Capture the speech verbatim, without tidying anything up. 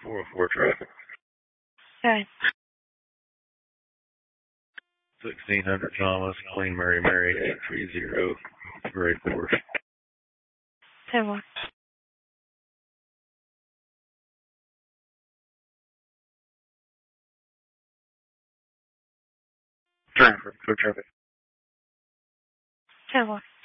four oh four traffic. Okay. sixteen hundred Thomas, Queen Mary Mary, eight three zero, Gray Porsche. ten one. Traffic, clear traffic. ten one.